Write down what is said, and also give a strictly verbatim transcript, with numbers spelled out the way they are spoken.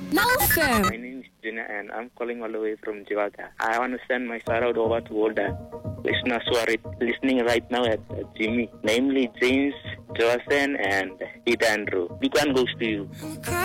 Malcolm. My name is Juna and I'm calling all the way from Jiwaga. I want to send my shout out over to all the listeners who are listening right now at uh, Jimmy, namely James, Joasen, and Ida Andrew. Big one goes to you.